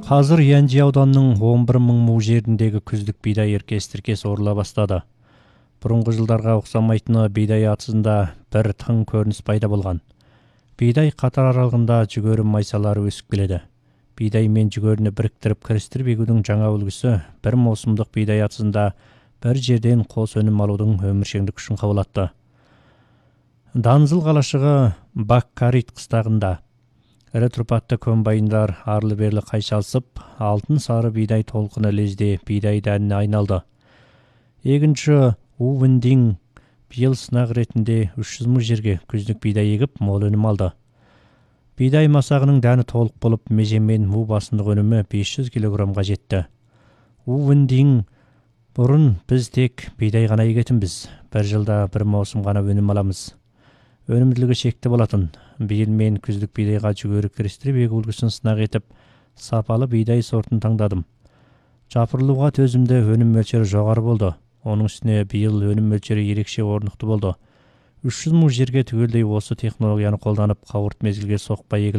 Қазір Янжи ауданының 11 мың му жеріндегі күздік бидай еркес-тіркес орыла бастады. Бұрынғы жылдарға ұқсамайтыны бидай атысында бір тың көрініс пайда болған. Бидай қатар аралығында жүгері майсалары өсіп келеді. Бидай мен жүгеріні біріктіріп кірістіріп егудің жаңа үлгісі бір маусымдық бидай атысында бір жерден қос өнім алудың өміршеңдік күшін қабылатты. Данзыл қалашығы Баккарит қыстағында ірі тұрпатты комбайндар арлы-берлі қайшалысып, алтын сары бидай толқыны лезде бидай дәніне айналды. Егінші Увендинг биыл сынақ ретінде 300 мың жерге күздік бидай егіп, мол өнім алды. Бидай масағының дәні толық болып, межемен му басындық өнімі 500 килограммға жетті. Увендинг: бұрын біз тек бидай ғана егетінбіз, бір жылда бір маусым ғана өнім аламыз. Өнімділігі шекті болатын. Биыл мен күздік бидайға жүгері кірістіріп егу үлгісін сынақ етіп, сапалы бидай сортын таңдадым. Жапырылуға төзімді өнім мөлшері жоғары болды. Оның үстіне биыл өнім мөлшері ерекше орнықты болды. 300 мың жерге түгелдей осы технологияны қолданып, қауырт мезгілге соқпай егілді.